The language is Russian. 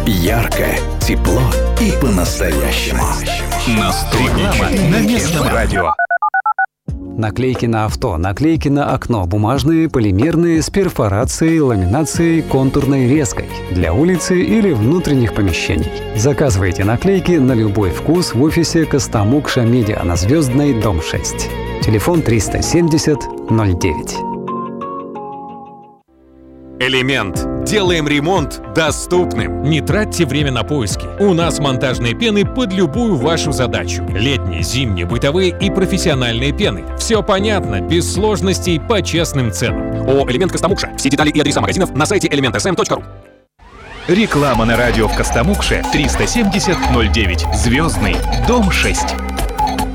Ярко, тепло и по-настоящему. Настольный на местном радио. Наклейки на авто, наклейки на окно, бумажные, полимерные, с перфорацией, ламинацией, контурной резкой. Для улицы или внутренних помещений. Заказывайте наклейки на любой вкус в офисе Костомукша Медиа на Звездной, дом 6. Телефон 370 09. Элемент. Делаем ремонт доступным. Не тратьте время на поиски. У нас монтажные пены под любую вашу задачу. Летние, зимние, бытовые и профессиональные пены. Все понятно, без сложностей, по честным ценам. ООО «Элемент Костомукша». Все детали и адреса магазинов на сайте elementsm.ru. Реклама на радио в Костомукше 370 09. Звездный, дом 6.